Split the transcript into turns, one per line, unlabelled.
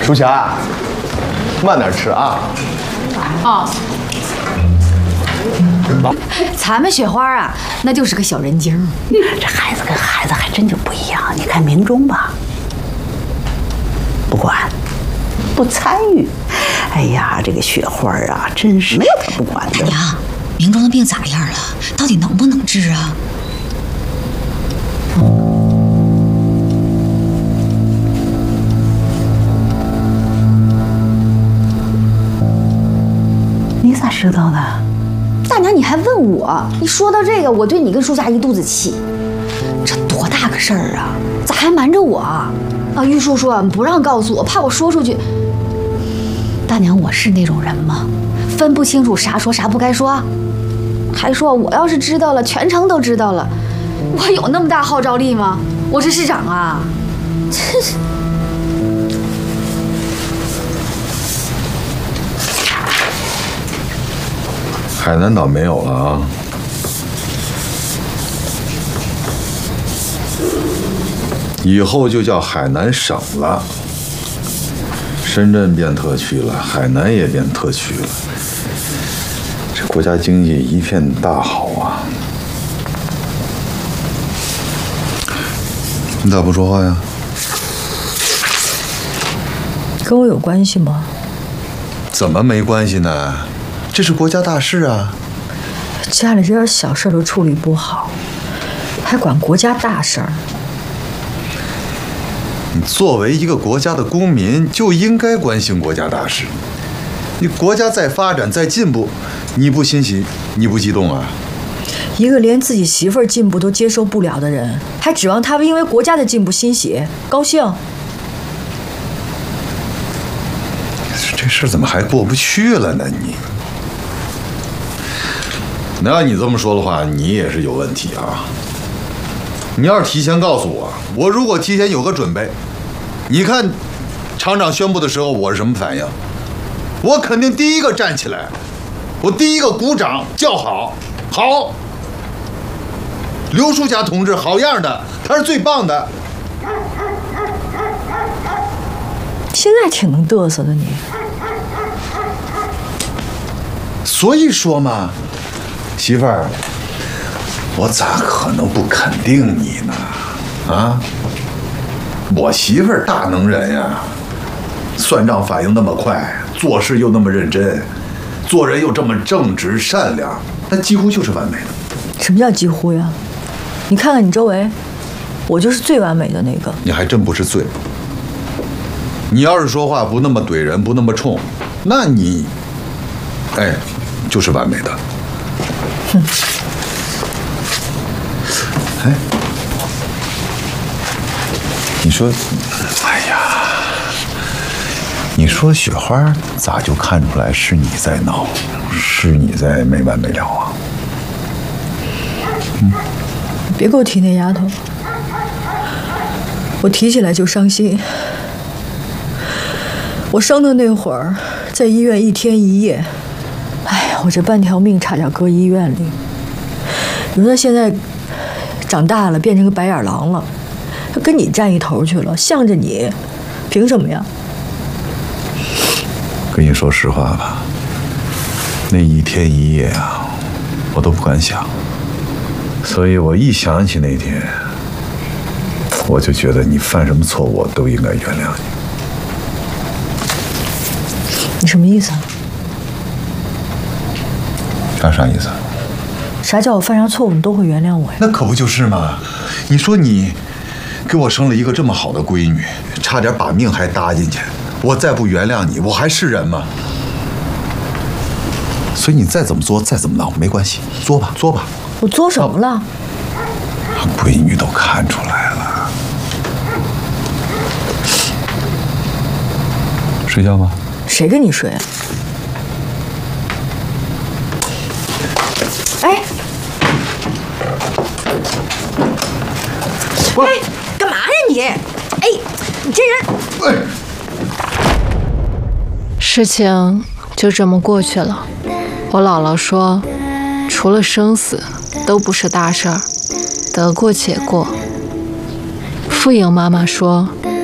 舒霞，慢点吃啊。
哦。咱们雪花啊，那就是个小人精。
这孩子跟孩子还真就不一样。你看明中吧，不管，不参与。哎呀，这个雪花啊，真是没有他不管的。
大娘，明中的病咋样了？到底能不能治啊？
你咋知道的？
大娘，你还问我？你说到这个，我对你跟舒霞一肚子气。这多大个事儿啊，咋还瞒着我啊？玉叔说不让告诉我，怕我说出去。大娘，我是那种人吗？分不清楚啥说啥不该说？还说我要是知道了，全城都知道了，我有那么大号召力吗？我是市长啊！真是。
海南岛没有了啊！以后就叫海南省了。深圳变特区了，海南也变特区了。这国家经济一片大好啊！你咋不说话呀？
跟我有关系吗？
怎么没关系呢？这是国家大事啊！
家里这点小事都处理不好，还管国家大事儿？
你作为一个国家的公民，就应该关心国家大事。你国家在发展，在进步，你不欣喜，你不激动啊？
一个连自己媳妇儿进步都接受不了的人，还指望他们因为国家的进步欣喜高兴？
这事怎么还过不去了呢？那要你这么说的话，你也是有问题啊！你要是提前告诉我，我如果提前有个准备，你看厂长宣布的时候我是什么反应？我肯定第一个站起来，我第一个鼓掌叫好，好，刘书霞同志好样的，他是最棒的。
现在挺能嘚瑟的你。
所以说嘛，媳妇儿，我咋可能不肯定你呢？啊，我媳妇儿大能人呀，算账反应那么快，做事又那么认真，做人又这么正直善良，那几乎就是完美的。
什么叫几乎呀？你看看你周围，我就是最完美的那个。
你还真不是最。你要是说话不那么怼人，不那么冲，那你，哎，就是完美的。
哼。
哎，你说，哎呀，你说雪花咋就看出来是你在闹，是你在没完没了啊？
别给我提那丫头，我提起来就伤心。我生的那会儿，在医院一天一夜，哎呀，我这半条命差点搁医院里。你说他现在长大了，变成个白眼狼了，他跟你站一头去了，向着你，凭什么呀？
跟你说实话吧，那一天一夜啊，我都不敢想，所以我一想起那天，我就觉得你犯什么错误我都应该原谅你。
你什么意思啊？
啥意思？
啥叫我犯啥错误你都会原谅我呀？
那可不就是吗？你说你给我生了一个这么好的闺女，差点把命还搭进去，我再不原谅你，我还是人吗？所以你再怎么作，再怎么闹，没关系，作吧，作吧。
我作什么了？
闺女都看出来了。睡觉吧。
谁跟你睡啊？哎，哎，干嘛呀你？哎，你这人！
事情就这么过去了。我姥姥说，除了生死，都不是大事儿，得过且过。傅颖妈妈说，